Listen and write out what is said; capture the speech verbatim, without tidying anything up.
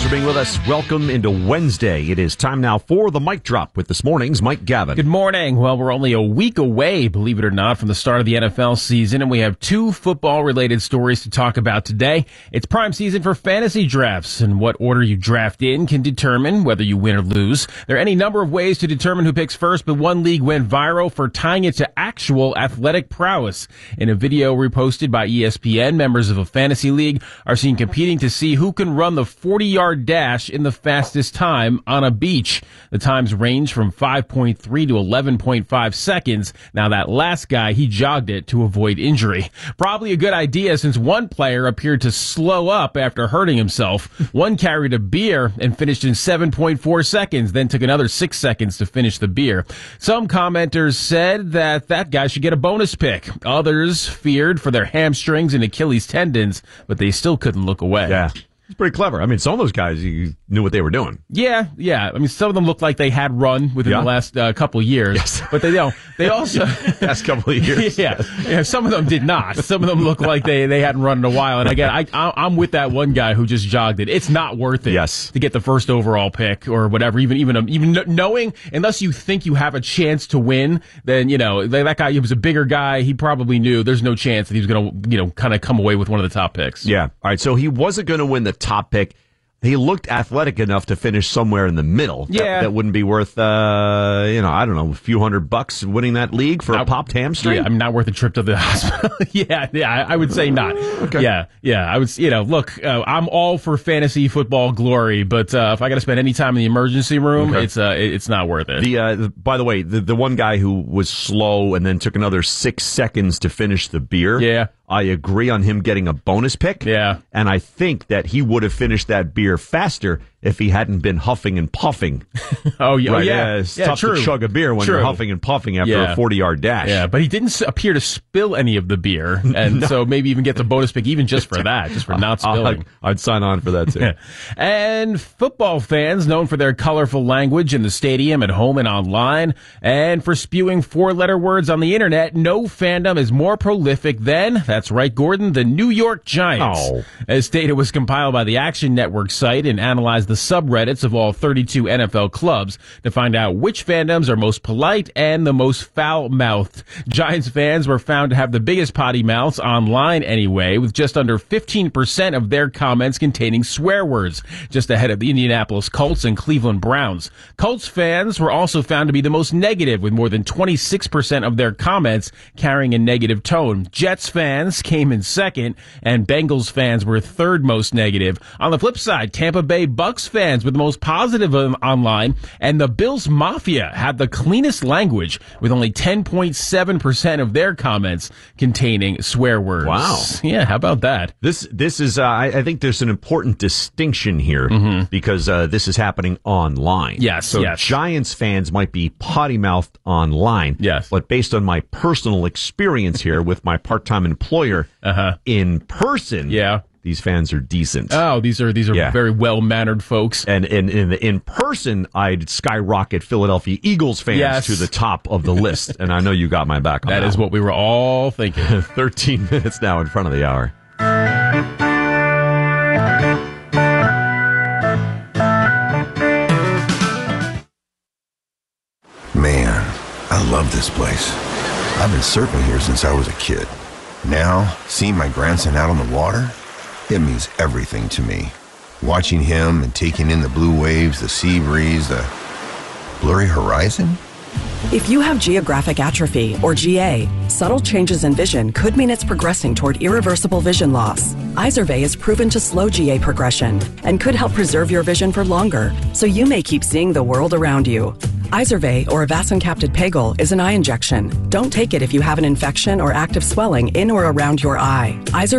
Thanks for being with us. Welcome into Wednesday. It is time now for the Mic Drop with this morning's Mike Gavin. Good morning. Well, we're only a week away, believe it or not, from the start of the N F L season, and we have two football-related stories to talk about today. It's prime season for fantasy drafts, and what order you draft in can determine whether you win or lose. There are any number of ways to determine who picks first, but one league went viral for tying it to actual athletic prowess. In a video reposted by E S P N, members of a fantasy league are seen competing to see who can run the forty-yard dash in the fastest time on a beach. The times range from five point three to eleven point five seconds. Now, that last guy, he jogged it to avoid injury. Probably a good idea since one player appeared to slow up after hurting himself. One carried a beer and finished in seven point four seconds, then took another six seconds to finish the beer. Some commenters said that that guy should get a bonus pick. Others feared for their hamstrings and Achilles tendons, but they still couldn't look away. Yeah. It's pretty clever. I mean, some of those guys, you knew what they were doing. Yeah, yeah. I mean, some of them looked like they had run within yeah. the last uh, couple of years. Yes. But they don't. They also last couple of years. Yeah, yeah. Some of them did not. Some of them looked like they, they hadn't run in a while. And again, I, I I'm with that one guy who just jogged it. It's not worth it. Yes. To get the first overall pick or whatever. Even even even knowing, unless you think you have a chance to win, then you know that guy. He was a bigger guy. He probably knew there's no chance that he was going to you know kind of come away with one of the top picks. Yeah. All right. So he wasn't going to win the top pick. He looked athletic enough to finish somewhere in the middle. Yeah. That, that wouldn't be worth, uh, you know, I don't know, a few hundred bucks winning that league for not, a popped hamstring? Yeah, I'm not worth a trip to the hospital. yeah, yeah, I, I would say not. Okay. Yeah, yeah, I would, you know, look, uh, I'm all for fantasy football glory, but uh, if I got to spend any time in the emergency room, okay. it's uh, it's not worth it. The, uh, the by the way, the, the one guy who was slow and then took another six seconds to finish the beer. Yeah. I agree on him getting a bonus pick. Yeah. And I think that he would have finished that beer faster if he hadn't been huffing and puffing. oh, yeah. Right? Oh, yeah. yeah. It's yeah, tough true. to chug a beer when true. you're huffing and puffing after yeah. a forty-yard dash. Yeah, but he didn't appear to spill any of the beer, and no. so maybe even get the bonus pick even just for that, just for not spilling. I'd, I'd sign on for that, too. Yeah. And football fans, known for their colorful language in the stadium, at home, and online, and for spewing four-letter words on the internet, no fandom is more prolific than, that's right, Gordon, the New York Giants. Oh. As data was compiled by the Action Network site and analyzed the subreddits of all thirty-two N F L clubs to find out which fandoms are most polite and the most foul-mouthed. Giants fans were found to have the biggest potty mouths online anyway, with just under fifteen percent of their comments containing swear words, just ahead of the Indianapolis Colts and Cleveland Browns. Colts fans were also found to be the most negative, with more than twenty-six percent of their comments carrying a negative tone. Jets fans came in second, and Bengals fans were third most negative. On the flip side, Tampa Bay Bucks fans were the most positive online, and the Bills Mafia had the cleanest language, with only ten point seven percent of their comments containing swear words. Wow. Yeah, how about that? This this is, uh, I, I think there's an important distinction here mm-hmm. because uh, this is happening online. Yes, so yes. Giants fans might be potty-mouthed online. Yes. But based on my personal experience here with my part-time employer uh-huh. in person, yeah. these fans are decent. Oh, these are these are yeah. very well-mannered folks. And in in, in person, I'd skyrocket Philadelphia Eagles fans yes. to the top of the list. And I know you got my back on that. That is one. what we were all thinking. thirteen minutes now in front of the hour. Man, I love this place. I've been surfing here since I was a kid. Now, seeing my grandson out on the water, it means everything to me. Watching him and taking in the blue waves, the sea breeze, the blurry horizon. If you have geographic atrophy, or G A, subtle changes in vision could mean it's progressing toward irreversible vision loss. Izervay is proven to slow G A progression and could help preserve your vision for longer, so you may keep seeing the world around you. Izervay, or avacincaptad pegol, is an eye injection. Don't take it if you have an infection or active swelling in or around your eye. Izervay